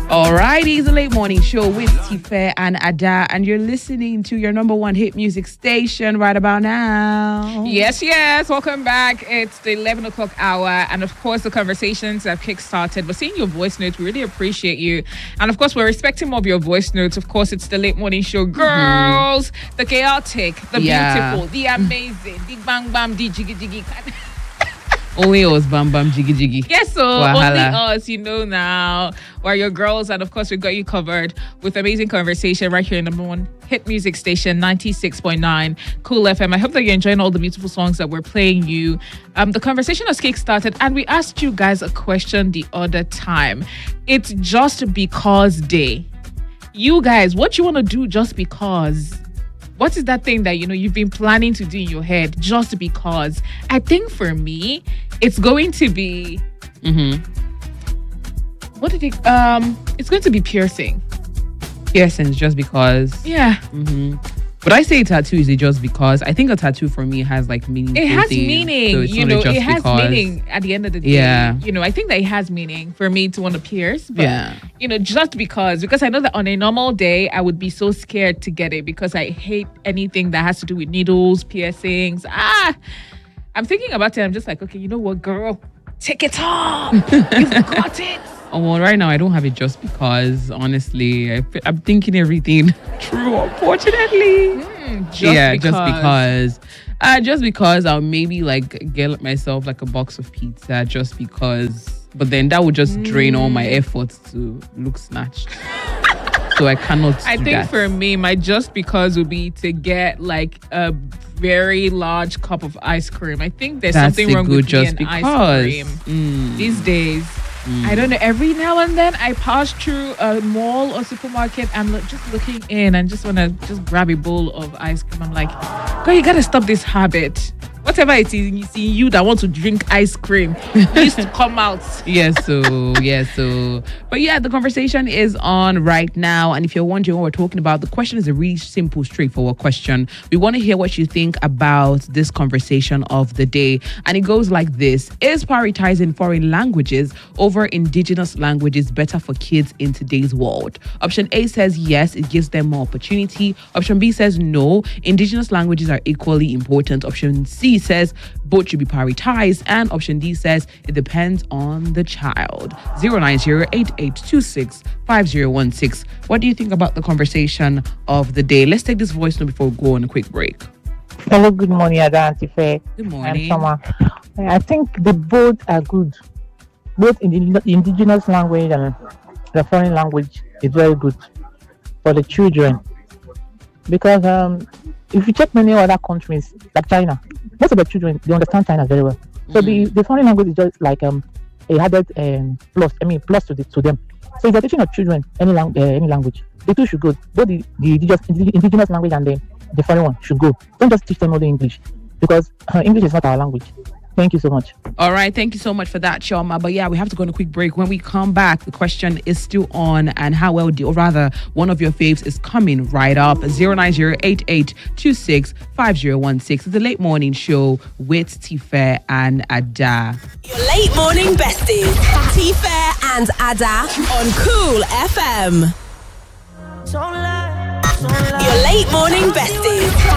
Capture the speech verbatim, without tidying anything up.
Alrighty, it's a late morning show with Tife and Ada, and you're listening to your number one hit music station right about now. Yes, yes. Welcome back. It's the eleven o'clock hour, and of course, the conversations have kick-started. We're seeing your voice notes. We really appreciate you. And of course, we're respecting more of your voice notes. Of course, it's the late morning show. Girls, mm-hmm. the chaotic, the yeah. beautiful, the amazing, the bang bang, the jiggy jiggy. Only us, bam bam, jiggy jiggy. Yes, so Wahala. Only us, you know now. We're your girls, and of course, we got you covered with amazing conversation right here in number one hit music station, ninety-six point nine Cool F M. I hope that you're enjoying all the beautiful songs that we're playing you. Um, the conversation has kick-started, and we asked you guys a question the other time. It's just because day. You guys, what you want to do just because? What is that thing that, you know, you've been planning to do in your head just because? I think for me, it's going to be... Mm-hmm. What did it... Um, it's going to be piercing. Piercings just because. Yeah. Mm-hmm. But I say tattoo is just because. I think a tattoo for me has like meaning. It has things, meaning. so you know, it has because. meaning at the end of the day. Yeah. You know, I think that it has meaning for me to want to pierce. But, yeah. you know, just because. Because I know that on a normal day, I would be so scared to get it because I hate anything that has to do with needles, piercings. Ah, I'm thinking about it. I'm just like, okay, you know what, girl? Take it off. You've got it. Oh, well, right now I don't have it just because, honestly, I, I'm thinking everything true, unfortunately. Mm, just yeah, because. just because. Uh, just because I'll maybe like get myself like a box of pizza just because. But then that would just mm. drain all my efforts to look snatched. So I cannot I do think that. For me, my just because would be to get like a very large cup of ice cream. I think there's That's something wrong good with just being because. ice cream Mm. these days. Mm. I don't know. Every now and then I pass through a mall or supermarket and look, just looking in and just want to just grab a bowl of ice cream. I'm like, girl, you got to stop this habit. Whatever it is in you that want to drink ice cream needs to come out. Yes, so, yes, so. But yeah, the conversation is on right now. And if you're wondering what we're talking about, the question is a really simple, straightforward question. We want to hear what you think about this conversation of the day. And it goes like this. Is prioritizing foreign languages over indigenous languages better for kids in today's world? Option A says yes, it gives them more opportunity. Option B says no, indigenous languages are equally important. Option C says both should be prioritized, and option D says it depends on the child. zero nine zero eight eight two six five zero one six. What do you think about the conversation of the day? Let's take this voice note before we go on a quick break. Hello, good morning, Ada and Tife. Good morning. I'm I think the both are good. Both in the indigenous language and the foreign language is very good for the children. Because um, if you check many other countries, like China, most of the children, they understand China very well. So mm. the, the foreign language is just like um, a added um, plus, I mean, plus to, the, to them. So if you're teaching your children any, lang- uh, any language, they too should go. Both the, the indigenous, indigenous language and the, the foreign one should go. Don't just teach them only English, because uh, English is not our language. Thank you so much. All right. Thank you so much for that, Shoma. But yeah, we have to go on a quick break. When we come back, the question is still on, and how well do, or rather, one of your faves is coming right up. zero nine zero eight eight two six five zero one six. It's the late morning show with Tife and Ada. Your late morning besties, Tife and Ada on Cool F M. Your late morning besties,